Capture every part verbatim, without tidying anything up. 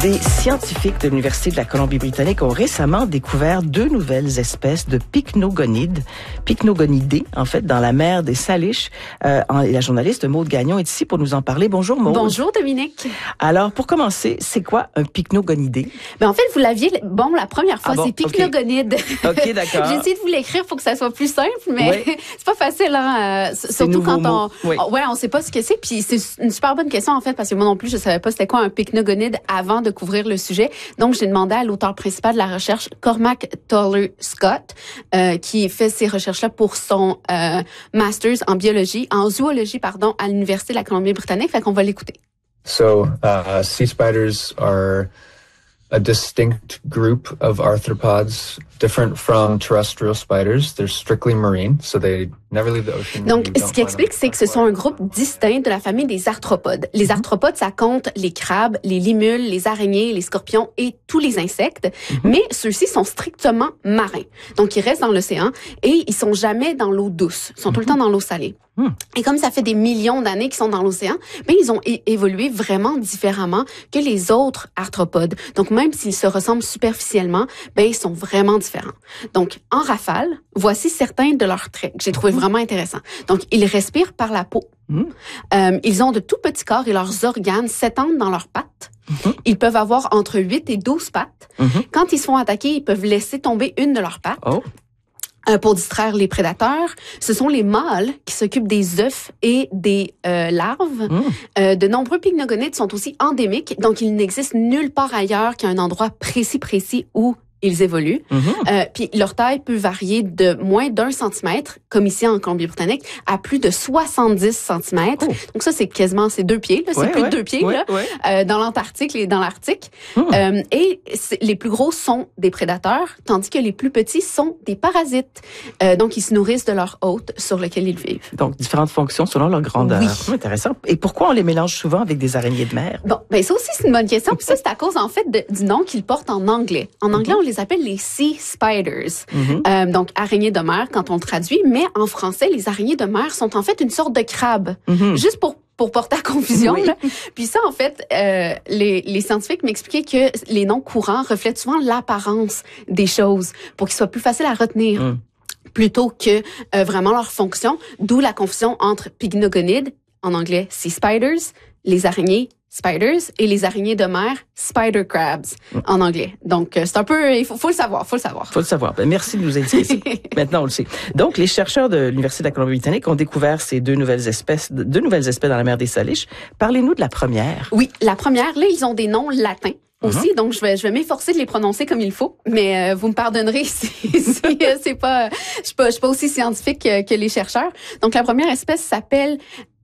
Des scientifiques de l'Université de la Colombie-Britannique ont récemment découvert deux nouvelles espèces de pycnogonides, pycnogonidés, en fait, dans la mer des Salish. Euh, et la journaliste Maude Gagnon est ici pour nous en parler. Bonjour, Maude. Bonjour, Dominique. Alors, pour commencer, c'est quoi un pycnogonidé? Ben, en fait, vous l'aviez, bon, la première fois, ah bon, c'est pycnogonide. OK, okay d'accord. J'ai essayé de vous l'écrire pour que ça soit plus simple, mais oui. c'est pas facile, hein. Surtout quand on, oui. on, ouais, on sait pas ce que c'est. Puis c'est une super bonne question, en fait, parce que moi non plus, je savais pas c'était quoi un pycnogonide avant de couvrir le sujet. Donc, j'ai demandé à l'auteur principal de la recherche, Cormac Toller-Scott, euh, qui fait ces recherches-là pour son euh, master's en biologie, en zoologie, pardon, à l'Université de la Colombie-Britannique. Fait qu'on va l'écouter. So, uh, sea spiders are a distinct group of arthropods, different from terrestrial spiders. They're strictly marine, so they never leave the ocean. Donc, ce qui explique, c'est que ce sont un groupe distinct de la famille des arthropodes. Les mm-hmm. arthropodes, ça compte les crabes, les limules, les araignées, les scorpions et tous les insectes. Mm-hmm. Mais ceux-ci sont strictement marins. Donc, ils restent dans l'océan et ils sont jamais dans l'eau douce. Ils sont mm-hmm. tout le temps dans l'eau salée. Mm. Et comme ça fait des millions d'années qu'ils sont dans l'océan, ben ils ont é- évolué vraiment différemment que les autres arthropodes. Donc, même s'ils se ressemblent superficiellement, ben ils sont vraiment différents. Donc, en rafale, voici certains de leurs traits que j'ai trouvé vraiment intéressants. Donc, ils respirent par la peau. Mm. Euh, ils ont de tout petits corps et leurs organes s'étendent dans leurs pattes. Mm-hmm. Ils peuvent avoir entre huit et douze pattes. Mm-hmm. Quand ils se font attaquer, ils peuvent laisser tomber une de leurs pattes. Oh. Euh, pour distraire les prédateurs. Ce sont les mâles qui s'occupent des œufs et des euh, larves. Mmh. Euh, de nombreux pycnogonides sont aussi endémiques, donc il n'existe nulle part ailleurs qu'un endroit précis, précis où ils évoluent. Mm-hmm. Euh, puis leur taille peut varier de moins d'un centimètre, comme ici en Colombie-Britannique, à plus de soixante-dix centimètres. Oh. Donc ça, c'est quasiment, c'est deux pieds, là. C'est ouais, plus ouais. de deux pieds, ouais, là. Ouais. Euh, dans l'Antarctique et dans l'Arctique. Mm. Euh, et les plus gros sont des prédateurs, tandis que les plus petits sont des parasites. Euh, donc, ils se nourrissent de leur hôte sur lequel ils vivent. Donc, différentes fonctions selon leur grandeur. Oui. Intéressant. Et pourquoi on les mélange souvent avec des araignées de mer? Bon, ben ça aussi, c'est une bonne question. Puis ça, c'est à cause, en fait, de, du nom qu'ils portent en anglais. En anglais, mm-hmm. on les appelle les sea spiders, mm-hmm. euh, donc araignées de mer quand on le traduit, mais en français, les araignées de mer sont en fait une sorte de crabe, mm-hmm. juste pour pour porter à confusion. Oui. Là. Puis ça, en fait, euh, les, les scientifiques m'expliquaient que les noms courants reflètent souvent l'apparence des choses pour qu'ils soient plus faciles à retenir. Mm. Plutôt que euh, vraiment leur fonction, d'où la confusion entre pycnogonides, en anglais sea spiders, les araignées spiders et les araignées de mer, spider crabs, mm. en anglais. Donc, c'est un peu, il faut, faut le savoir, faut le savoir. Faut le savoir. Ben, merci de nous indiquer ça. Maintenant, on le sait. Donc, les chercheurs de l'Université de la Colombie-Britannique ont découvert ces deux nouvelles espèces, deux nouvelles espèces dans la mer des Salish. Parlez-nous de la première. Oui, la première, là, ils ont des noms latins. Aussi, mm-hmm. donc je vais je vais m'efforcer de les prononcer comme il faut, mais euh, vous me pardonnerez si, si euh, c'est pas je suis pas je suis pas aussi scientifique que, que les chercheurs. Donc la première espèce s'appelle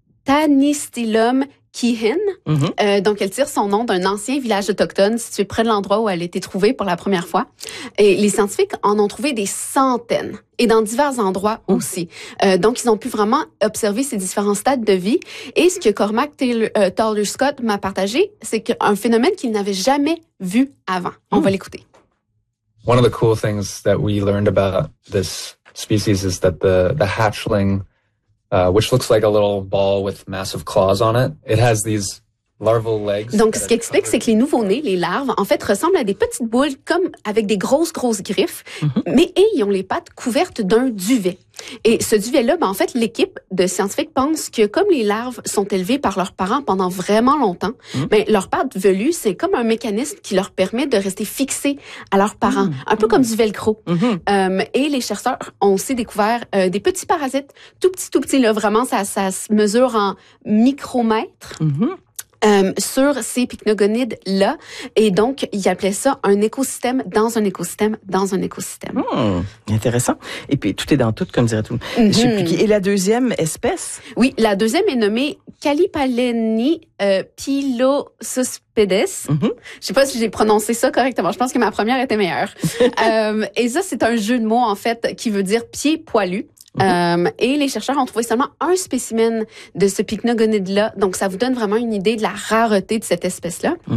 Tanystylum Keehan. Mm-hmm. Euh, donc, elle tire son nom d'un ancien village autochtone situé près de l'endroit où elle a été trouvée pour la première fois. Et les scientifiques en ont trouvé des centaines et dans divers endroits mm. aussi. Euh, donc, ils ont pu vraiment observer ces différents stades de vie. Et ce que Cormac euh, Toller-Scott m'a partagé, c'est qu'un phénomène qu'il n'avait jamais vu avant. On mm. va l'écouter. One of the cool things that we learned about this species is that the the hatchling Uh, which looks like a little ball with massive claws on it. It has these larval legs. Donc, ce qui explique, c'est que les nouveau-nés, les larves, en fait, ressemblent à des petites boules comme avec des grosses, grosses griffes, mm-hmm. mais et, ils ont les pattes couvertes d'un duvet. Et ce duvet-là, ben, en fait, l'équipe de scientifiques pense que comme les larves sont élevées par leurs parents pendant vraiment longtemps, mm. ben, leurs pattes velues, c'est comme un mécanisme qui leur permet de rester fixés à leurs parents, mm. un peu mm. comme du velcro. Mm-hmm. Euh, et les chercheurs ont aussi découvert euh, des petits parasites, tout petits, tout petits, là, vraiment, ça, ça se mesure en micromètres. Mm-hmm. Euh, sur ces pycnogonides-là. Et donc, ils appelaient ça un écosystème dans un écosystème dans un écosystème. Mmh, intéressant. Et puis, tout est dans tout, comme dirait tout. Mm-hmm. Je sais plus qui. Et la deuxième espèce? Oui, la deuxième est nommée Calipaleni euh, pilosuspedes. Mm-hmm. Je sais pas si j'ai prononcé ça correctement. Je pense que ma première était meilleure. euh, et ça, c'est un jeu de mots, en fait, qui veut dire pied poilu. Mm-hmm. Euh, et les chercheurs ont trouvé seulement un spécimen de ce pycnogonide-là. Donc, ça vous donne vraiment une idée de la rareté de cette espèce-là. Mm-hmm.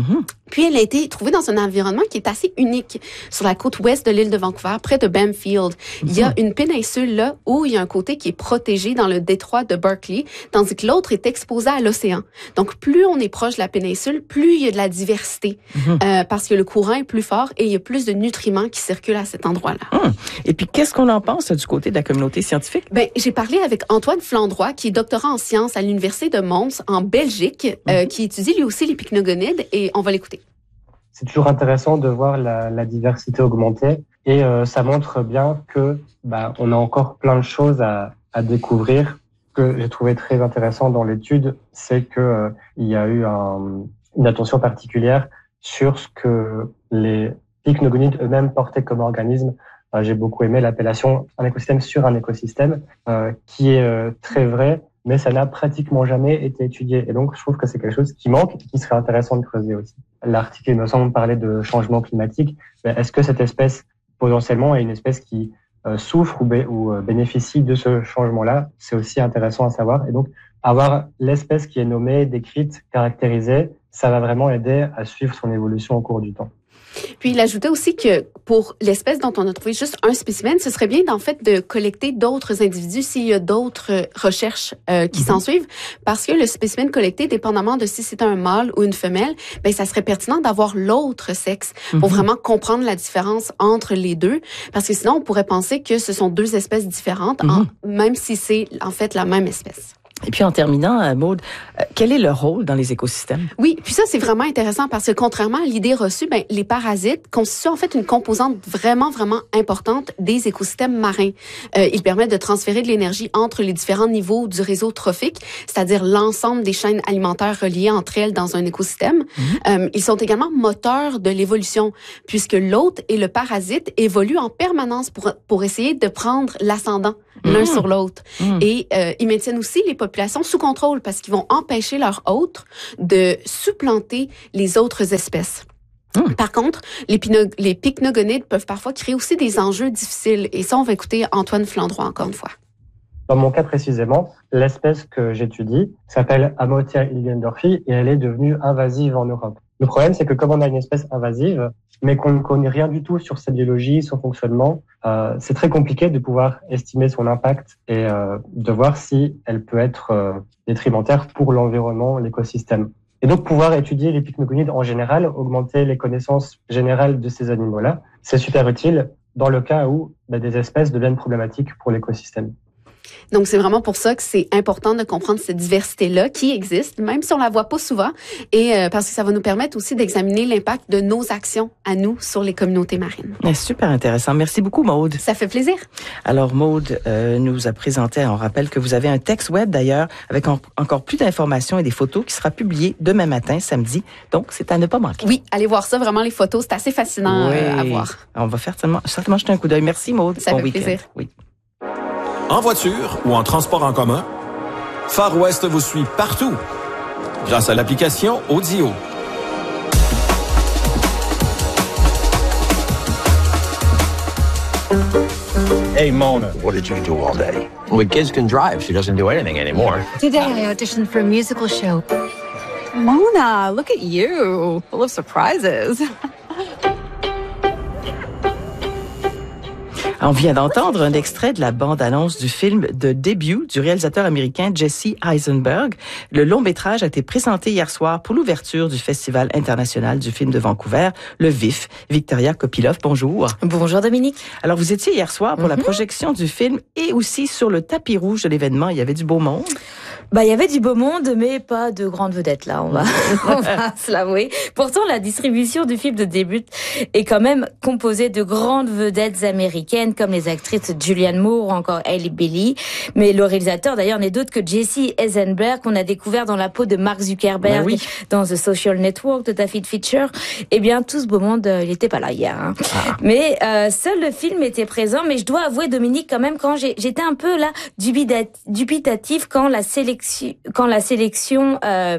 Puis, elle a été trouvée dans un environnement qui est assez unique sur la côte ouest de l'île de Vancouver, près de Bamfield. Mm-hmm. Il y a une péninsule là où il y a un côté qui est protégé dans le détroit de Berkeley, tandis que l'autre est exposé à l'océan. Donc, plus on est proche de la péninsule, plus il y a de la diversité, mm-hmm. euh, parce que le courant est plus fort et il y a plus de nutriments qui circulent à cet endroit-là. Hum. Et puis, qu'est-ce qu'on en pense du côté de la communauté scientifique? Ben, j'ai parlé avec Antoine Flandroy, qui est doctorant en sciences à l'Université de Mons, en Belgique, mm-hmm. euh, qui étudie lui aussi les pycnogonides, et on va l'écouter. C'est toujours intéressant de voir la, la diversité augmenter et euh, ça montre bien que bah, on a encore plein de choses à, à découvrir. Ce que j'ai trouvé très intéressant dans l'étude, c'est que euh, il y a eu un, une attention particulière sur ce que les pycnogonides eux-mêmes portaient comme organismes. Euh, j'ai beaucoup aimé l'appellation un écosystème sur un écosystème, euh, qui est euh, très vrai, mais ça n'a pratiquement jamais été étudié. Et donc, je trouve que c'est quelque chose qui manque et qui serait intéressant de creuser aussi. L'article, il me semble, parlait de changement climatique. Mais est-ce que cette espèce, potentiellement, est une espèce qui euh, souffre ou, bé- ou euh, bénéficie de ce changement-là? C'est aussi intéressant à savoir. Et donc, avoir l'espèce qui est nommée, décrite, caractérisée, ça va vraiment aider à suivre son évolution au cours du temps. Puis, il ajoutait aussi que pour l'espèce dont on a trouvé juste un spécimen, ce serait bien, en fait, de collecter d'autres individus s'il y a d'autres recherches euh, qui mm-hmm. s'en suivent, parce que le spécimen collecté, dépendamment de si c'est un mâle ou une femelle, ben ça serait pertinent d'avoir l'autre sexe pour mm-hmm. vraiment comprendre la différence entre les deux, parce que sinon, on pourrait penser que ce sont deux espèces différentes, mm-hmm. en, même si c'est, en fait, la même espèce. Et puis en terminant, Maude, euh, quel est leur rôle dans les écosystèmes? Oui, puis ça c'est vraiment intéressant parce que contrairement à l'idée reçue, ben les parasites constituent en fait une composante vraiment vraiment importante des écosystèmes marins. Euh, ils permettent de transférer de l'énergie entre les différents niveaux du réseau trophique, c'est-à-dire l'ensemble des chaînes alimentaires reliées entre elles dans un écosystème. Mm-hmm. Euh, ils sont également moteurs de l'évolution puisque l'hôte et le parasite évoluent en permanence pour pour essayer de prendre l'ascendant mmh. l'un sur l'autre. Mmh. Et euh, ils maintiennent aussi les populations sous contrôle parce qu'ils vont empêcher leurs hôtes de supplanter les autres espèces. Mmh. Par contre, les, pino- les pycnogonides peuvent parfois créer aussi des enjeux difficiles. Et ça, on va écouter Antoine Flandroy encore une fois. Dans mon cas précisément, l'espèce que j'étudie s'appelle Amotia hilgendorfi et elle est devenue invasive en Europe. Le problème, c'est que comme on a une espèce invasive, mais qu'on ne connaît rien du tout sur sa biologie, son fonctionnement, euh, c'est très compliqué de pouvoir estimer son impact et euh, de voir si elle peut être euh, détrimentaire pour l'environnement, l'écosystème. Et donc, pouvoir étudier les pycnogonides en général, augmenter les connaissances générales de ces animaux-là, c'est super utile dans le cas où bah, des espèces deviennent problématiques pour l'écosystème. Donc, c'est vraiment pour ça que c'est important de comprendre cette diversité-là qui existe, même si on la voit pas souvent, et euh, parce que ça va nous permettre aussi d'examiner l'impact de nos actions à nous sur les communautés marines. Super intéressant. Merci beaucoup, Maude. Ça fait plaisir. Alors, Maude euh, nous a présenté, on rappelle que vous avez un texte web d'ailleurs, avec en, encore plus d'informations et des photos qui sera publié demain matin, samedi. Donc, c'est à ne pas manquer. Oui, allez voir ça, vraiment les photos, c'est assez fascinant oui. euh, à voir. On va faire certainement, certainement jeter un coup d'œil. Merci, Maude. Ça bon fait week-end. plaisir. Oui. En voiture ou en transport en commun, Far West vous suit partout grâce à l'application Audio. Hey, Mona, what did you do all day? Well, kids can drive. She doesn't do anything anymore. Today I auditioned for a musical show. Mona, look at you, full of surprises. On vient d'entendre un extrait de la bande-annonce du film de début du réalisateur américain Jesse Eisenberg. Le long-métrage a été présenté hier soir pour l'ouverture du Festival international du film de Vancouver, le V I F. Victoria Kopilov, bonjour. Bonjour Dominique. Alors, vous étiez hier soir pour mm-hmm. la projection du film et aussi sur le tapis rouge de l'événement. Il y avait du beau monde. Bah, il y avait du beau monde, mais pas de grandes vedettes, là, on va, on va se l'avouer. Pourtant, la distribution du film de début est quand même composée de grandes vedettes américaines, comme les actrices Julianne Moore ou encore Hailey Bailey. Mais le réalisateur, d'ailleurs, n'est d'autre que Jesse Eisenberg, qu'on a découvert dans la peau de Mark Zuckerberg, oui. dans The Social Network de David Fincher. Eh bien, tout ce beau monde, euh, il n'était pas là hier. Hein. Ah. Mais euh, seul le film était présent. Mais je dois avouer, Dominique, quand même, quand j'ai, j'étais un peu là dubitatif quand la sélection sélection, quand la sélection, euh,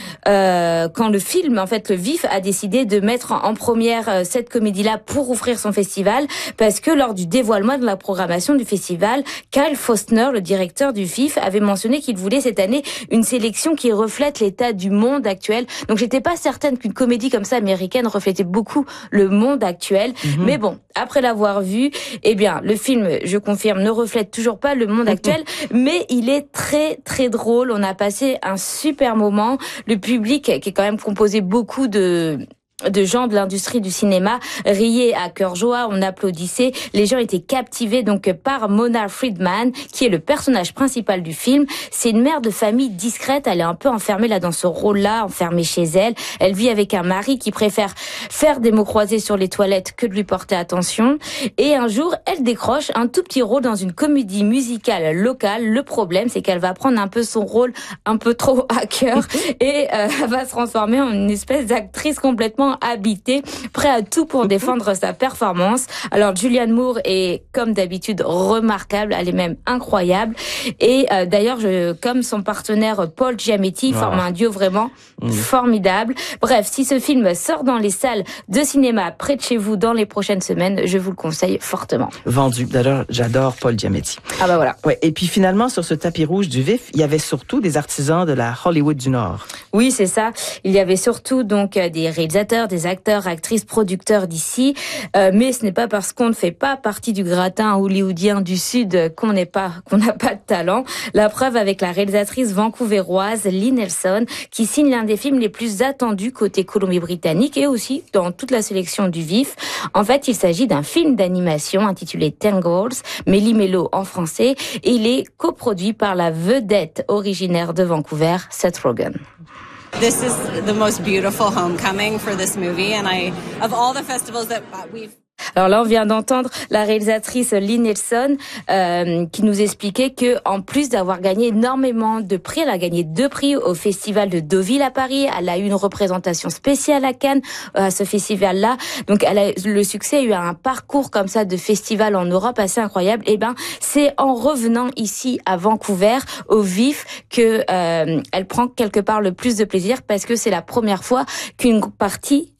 euh, quand le film, en fait, le V I F a décidé de mettre en, en première euh, cette comédie-là pour ouvrir son festival, parce que lors du dévoilement de la programmation du festival, Kyle Faustner, le directeur du V I F, avait mentionné qu'il voulait cette année une sélection qui reflète l'état du monde actuel. Donc j'étais pas certaine qu'une comédie comme ça américaine reflétait beaucoup le monde actuel. Mm-hmm. Mais bon, après l'avoir vu, eh bien, le film, je confirme, ne reflète toujours pas le monde actuel, mais il est très, très drôle. On a passé un super moment. Le public, qui est quand même composé beaucoup de... de gens de l'industrie du cinéma, riaient à cœur joie, on applaudissait. Les gens étaient captivés donc par Mona Friedman, qui est le personnage principal du film. C'est une mère de famille discrète, elle est un peu enfermée là dans ce rôle-là, enfermée chez elle. Elle vit avec un mari qui préfère faire des mots croisés sur les toilettes que de lui porter attention. Et un jour, elle décroche un tout petit rôle dans une comédie musicale locale. Le problème, c'est qu'elle va prendre un peu son rôle un peu trop à cœur et euh, va se transformer en une espèce d'actrice complètement habité, prêt à tout pour défendre sa performance. Alors Julianne Moore est comme d'habitude remarquable, elle est même incroyable. Et euh, d'ailleurs, je, comme son partenaire Paul Giamatti, wow. forme un duo vraiment mmh. formidable. Bref, si ce film sort dans les salles de cinéma près de chez vous dans les prochaines semaines, je vous le conseille fortement. Vendu. D'ailleurs, j'adore Paul Giamatti. Ah bah voilà. Ouais. Et puis finalement, sur ce tapis rouge du V I F, il y avait surtout des artisans de la Hollywood du Nord. Oui, c'est ça. Il y avait surtout donc des réalisateurs, des acteurs, actrices, producteurs d'ici. Euh, mais ce n'est pas parce qu'on ne fait pas partie du gratin hollywoodien du Sud qu'on n'est pas, qu'on n'a pas de talent. La preuve avec la réalisatrice vancouvéroise Lee Nelson, qui signe l'un des films les plus attendus côté Colombie-Britannique et aussi dans toute la sélection du V I F. En fait, il s'agit d'un film d'animation intitulé Tangles, Méli-Mélo en français, et il est coproduit par la vedette originaire de Vancouver, Seth Rogen. This is the most beautiful homecoming for this movie, and I, of all the festivals that we've Alors là, on vient d'entendre la réalisatrice Lee Nelson euh, qui nous expliquait que, en plus d'avoir gagné énormément de prix, elle a gagné deux prix au Festival de Deauville à Paris. Elle a eu une représentation spéciale à Cannes à ce festival-là. Donc, elle a, le succès a eu un parcours comme ça de festival en Europe assez incroyable. Et ben, c'est en revenant ici à Vancouver au V I F que euh, elle prend quelque part le plus de plaisir parce que c'est la première fois qu'une partie